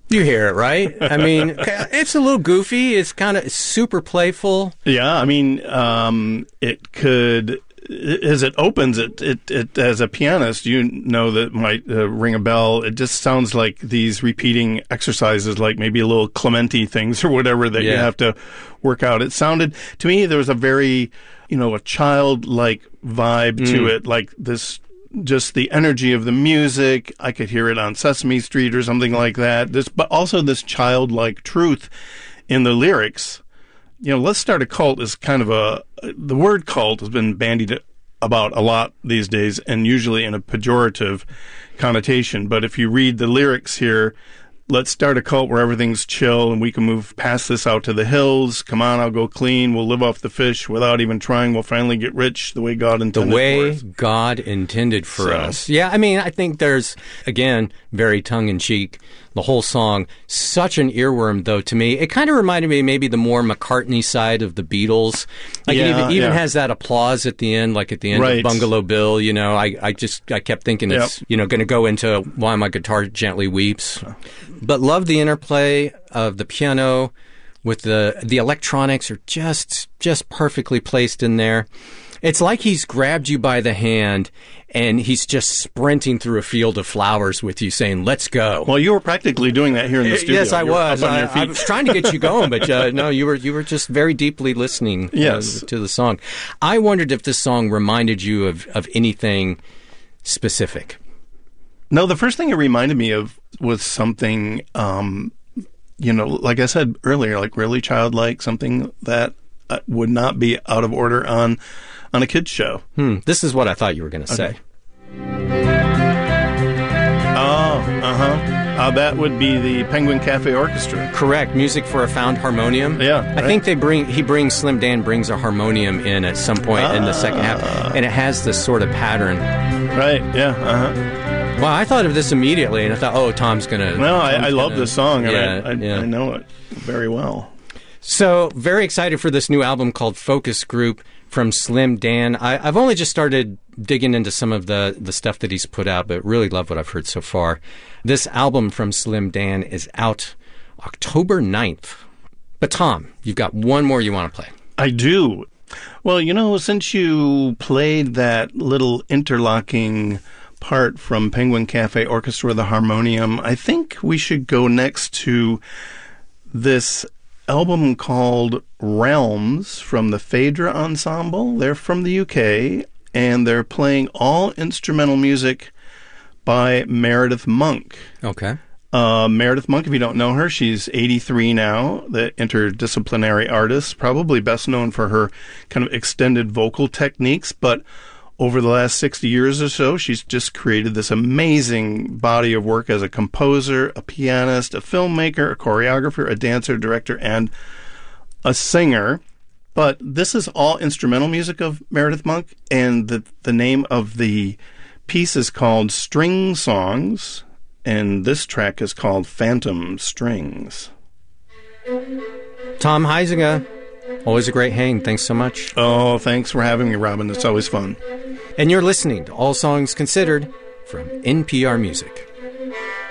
You hear it, right? I mean, it's a little goofy. It's kind of super playful. Yeah, I mean, it could, as it opens, it as a pianist, you know that might ring a bell. It just sounds like these repeating exercises, like maybe a little Clementi things or whatever that you have to work out. It sounded, to me, there was a very, a childlike vibe to it, like this. Just the energy of the music. I could hear it on Sesame Street or something like that. But also this childlike truth in the lyrics. Let's Start a Cult is kind of the word cult has been bandied about a lot these days, and usually in a pejorative connotation. But if you read the lyrics here, let's start a cult where everything's chill and we can move past this out to the hills. Come on, I'll go clean. We'll live off the fish without even trying. We'll finally get rich the way God intended for us. The way God intended for us. Yeah, I mean, I think there's, again, very tongue-in-cheek, the whole song. Such an earworm, though, to me. It kind of reminded me maybe the more McCartney side of the Beatles. Like, it even has that applause at the end, like at the end of Bungalow Bill. I kept thinking it's, going to go into Why My Guitar Gently Weeps. But love the interplay of the piano with the electronics are just perfectly placed in there. It's like he's grabbed you by the hand and he's just sprinting through a field of flowers with you saying, let's go. Well, you were practically doing that here in the studio. Yes, I was. I was trying to get you going, but no, you were just very deeply listening to the song. I wondered if this song reminded you of anything specific. No, the first thing it reminded me of was something, like I said earlier, like really childlike, something that would not be out of order on a kid's show. This is what I thought you were going to say. That would be the Penguin Cafe Orchestra. Correct. Music for a Found Harmonium. Yeah. I think Slim Dan brings a harmonium in at some point in the second half, and it has this sort of pattern. Right, yeah, Well, I thought of this immediately, and I thought, Tom's going to... No, I love this song, and I know it very well. So, very excited for this new album called Focus Group from Slim Dan. I've only just started digging into some of the stuff that he's put out, but really love what I've heard so far. This album from Slim Dan is out October 9th. But Tom, you've got one more you want to play. I do. Well, since you played that little interlocking part from Penguin Cafe Orchestra, the harmonium, I think we should go next to this album called Realms from the Phaedra Ensemble. They're from the UK, and they're playing all instrumental music by Meredith Monk. Okay. Meredith Monk, if you don't know her, she's 83 now, the interdisciplinary artist, probably best known for her kind of extended vocal techniques, but over the last 60 years or so, she's just created this amazing body of work as a composer, a pianist, a filmmaker, a choreographer, a dancer, director, and a singer. But this is all instrumental music of Meredith Monk, and the name of the piece is called String Songs, and this track is called Phantom Strings. Tom Huizenga, always a great hang. Thanks so much. Oh, thanks for having me, Robin. It's always fun. And you're listening to All Songs Considered from NPR Music.